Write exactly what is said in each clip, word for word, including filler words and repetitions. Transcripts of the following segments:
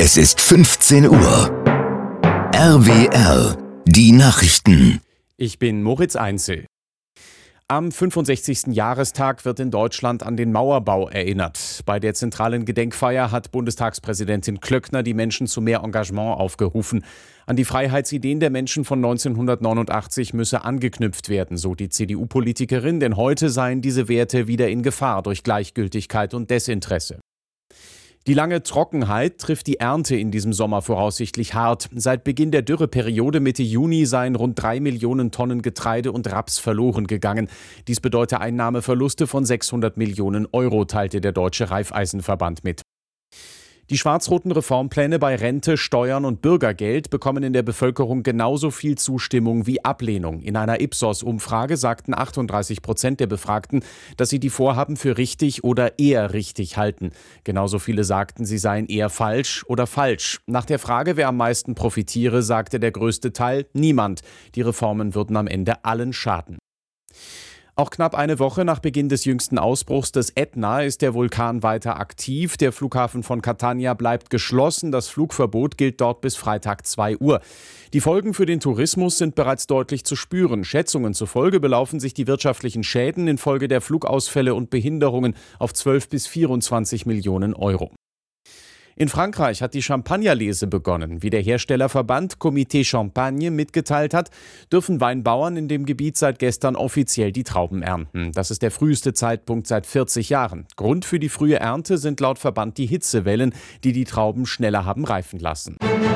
Es ist fünfzehn Uhr. R W R, die Nachrichten. Ich bin Moritz Einzel. Am fünfundsechzigsten Jahrestag wird in Deutschland an den Mauerbau erinnert. Bei der zentralen Gedenkfeier hat Bundestagspräsidentin Klöckner die Menschen zu mehr Engagement aufgerufen. An die Freiheitsideen der Menschen von neunzehnhundertneunundachtzig müsse angeknüpft werden, so die C D U-Politikerin, denn heute seien diese Werte wieder in Gefahr durch Gleichgültigkeit und Desinteresse. Die lange Trockenheit trifft die Ernte in diesem Sommer voraussichtlich hart. Seit Beginn der Dürreperiode Mitte Juni seien rund drei Millionen Tonnen Getreide und Raps verloren gegangen. Dies bedeute Einnahmeverluste von sechshundert Millionen Euro, teilte der Deutsche Raiffeisenverband mit. Die schwarz-roten Reformpläne bei Rente, Steuern und Bürgergeld bekommen in der Bevölkerung genauso viel Zustimmung wie Ablehnung. In einer Ipsos-Umfrage sagten achtunddreißig Prozent der Befragten, dass sie die Vorhaben für richtig oder eher richtig halten. Genauso viele sagten, sie seien eher falsch oder falsch. Nach der Frage, wer am meisten profitiere, sagte der größte Teil niemand. Die Reformen würden am Ende allen schaden. Auch knapp eine Woche nach Beginn des jüngsten Ausbruchs des Ätna ist der Vulkan weiter aktiv. Der Flughafen von Catania bleibt geschlossen. Das Flugverbot gilt dort bis Freitag zwei Uhr. Die Folgen für den Tourismus sind bereits deutlich zu spüren. Schätzungen zufolge belaufen sich die wirtschaftlichen Schäden infolge der Flugausfälle und Behinderungen auf zwölf bis vierundzwanzig Millionen Euro. In Frankreich hat die Champagnerlese begonnen. Wie der Herstellerverband Comité Champagne mitgeteilt hat, dürfen Weinbauern in dem Gebiet seit gestern offiziell die Trauben ernten. Das ist der früheste Zeitpunkt seit vierzig Jahren. Grund für die frühe Ernte sind laut Verband die Hitzewellen, die die Trauben schneller haben reifen lassen.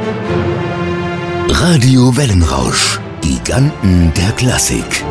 Radio Wellenrausch, Giganten der Klassik.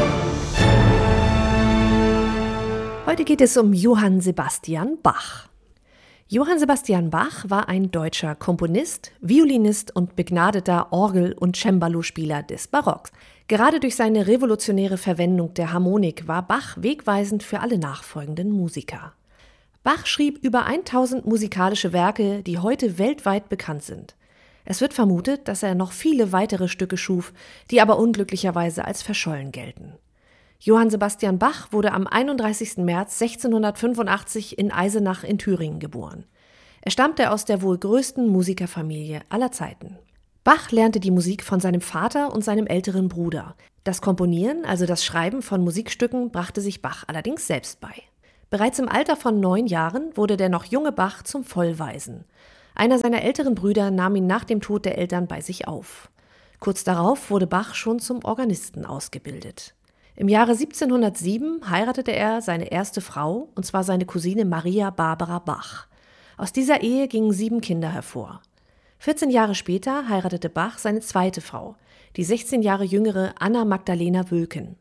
Heute geht es um Johann Sebastian Bach. Johann Sebastian Bach war ein deutscher Komponist, Violinist und begnadeter Orgel- und Cembalo-Spieler des Barocks. Gerade durch seine revolutionäre Verwendung der Harmonik war Bach wegweisend für alle nachfolgenden Musiker. Bach schrieb über tausend musikalische Werke, die heute weltweit bekannt sind. Es wird vermutet, dass er noch viele weitere Stücke schuf, die aber unglücklicherweise als verschollen gelten. Johann Sebastian Bach wurde am einunddreißigsten März sechzehnhundertfünfundachtzig in Eisenach in Thüringen geboren. Er stammte aus der wohl größten Musikerfamilie aller Zeiten. Bach lernte die Musik von seinem Vater und seinem älteren Bruder. Das Komponieren, also das Schreiben von Musikstücken, brachte sich Bach allerdings selbst bei. Bereits im Alter von neun Jahren wurde der noch junge Bach zum Vollwaisen. Einer seiner älteren Brüder nahm ihn nach dem Tod der Eltern bei sich auf. Kurz darauf wurde Bach schon zum Organisten ausgebildet. Im Jahre siebzehnhundertsieben heiratete er seine erste Frau, und zwar seine Cousine Maria Barbara Bach. Aus dieser Ehe gingen sieben Kinder hervor. vierzehn Jahre später heiratete Bach seine zweite Frau, die sechzehn Jahre jüngere Anna Magdalena Wülken.